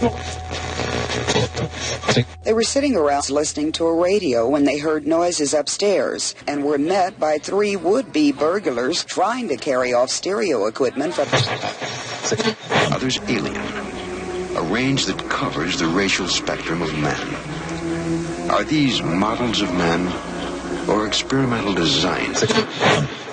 They were sitting around listening to a radio when they heard noises upstairs and were met by 3 would-be burglars trying to carry off stereo equipment from... Others alien, a range that covers the racial spectrum of men. Are these models of men or experimental designs?